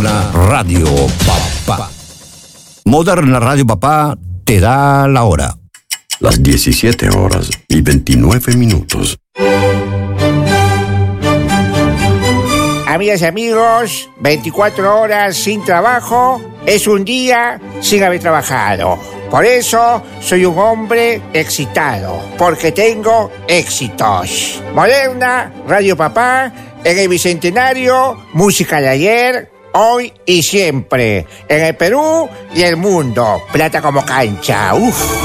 Radio Papá. Moderna Radio Papá te da la hora. Las 17:29. Amigas y amigos, 24 horas sin trabajo es un día sin haber trabajado. Por eso soy un hombre excitado, porque tengo éxitos. Moderna Radio Papá, en el Bicentenario, música de ayer, hoy y siempre. En el Perú y el mundo. Plata como cancha. Uf.